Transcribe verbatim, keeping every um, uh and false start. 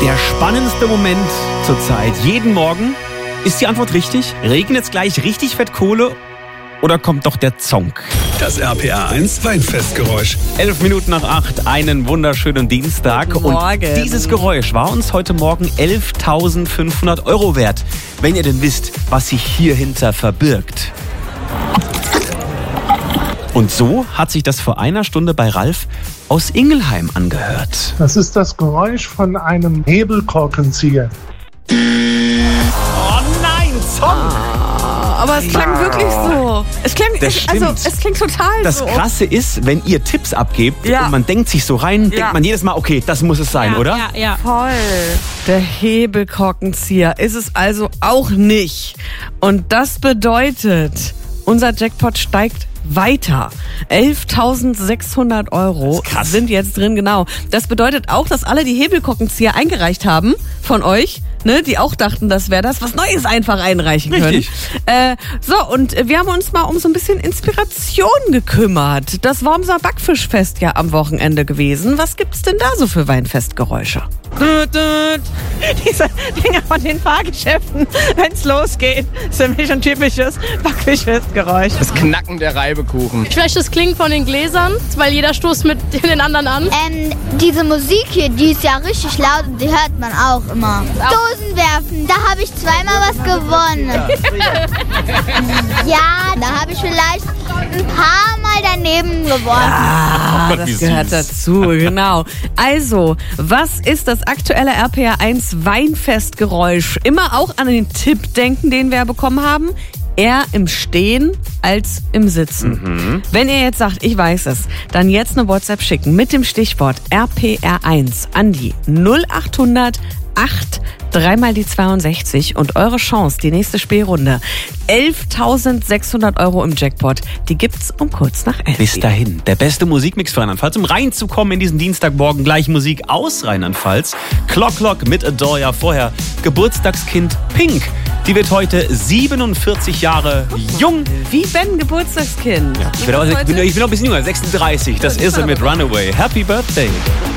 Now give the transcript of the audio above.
Der spannendste Moment zurzeit. Jeden Morgen. Ist die Antwort richtig? Regnet es gleich richtig fett Kohle? Oder kommt doch der Zonk? Das R P R eins Weinfestgeräusch. Elf Minuten nach acht, einen wunderschönen Dienstag. Guten Morgen. Und dieses Geräusch war uns heute Morgen elftausendfünfhundert Euro wert. Wenn ihr denn wisst, was sich hierhinter verbirgt. Und so hat sich das vor einer Stunde bei Ralf aus Ingelheim angehört. Das ist das Geräusch von einem Hebelkorkenzieher. Oh nein, Zonk! Aber es klang wirklich so. Es klang, Das es, also, stimmt. es klingt total Das so. Krasse ist, wenn ihr Tipps abgebt Ja. und man denkt sich so rein, Ja. denkt man jedes Mal, okay, das muss es sein, ja, oder? Ja, ja. Voll. Der Hebelkorkenzieher ist es also auch nicht. Und das bedeutet, unser Jackpot steigt weiter. elftausendsechshundert Euro Das ist krass. sind jetzt drin, genau. Das bedeutet auch, dass alle die Hebelkorkenzieher eingereicht haben von euch, ne, die auch dachten, das wäre das, was Neues einfach einreichen können. Richtig. Äh, so, und wir haben uns mal um so ein bisschen Inspiration gekümmert. Das Wormser Backfischfest ja am Wochenende gewesen. Was gibt's denn da so für Weinfestgeräusche? Düt, düt. Diese Dinger von den Fahrgeschäften, wenn's losgeht, ist für mich ein typisches Backfischfestgeräusch. Das Knacken der Reibekuchen. Vielleicht das Klingen von den Gläsern, weil jeder stoßt mit den anderen an. Ähm, diese Musik hier, die ist ja richtig laut und die hört man auch immer. Dosen werfen, da habe ich zweimal was gewonnen. Ja, da habe ich vielleicht ein paar Mal daneben gewonnen. Ah, Gott, wie das gehört süß. dazu, genau. Also, was ist das aktuelle R P R eins Weinfestgeräusch? Immer auch an den Tipp denken, den wir bekommen haben. Eher im Stehen als im Sitzen. Wenn ihr jetzt sagt, ich weiß es, dann jetzt eine WhatsApp schicken mit dem Stichwort R P R eins an die null achthundert acht dreimal die zweiundsechzig und eure Chance, die nächste Spielrunde. elftausendsechshundert Euro im Jackpot. Die gibt's um kurz nach elf. Bis dahin, der beste Musikmix für Rheinland-Pfalz, um reinzukommen in diesen Dienstagmorgen. Gleich Musik aus Rheinland-Pfalz. Clock Clock mit Adore, ja vorher Geburtstagskind Pink. Die wird heute siebenundvierzig Jahre jung. Wie Ben Geburtstagskind. Ich bin, auch, ich, bin, ich bin auch ein bisschen jünger, sechsunddreißig. Das ist sie mit Runaway. Happy Birthday.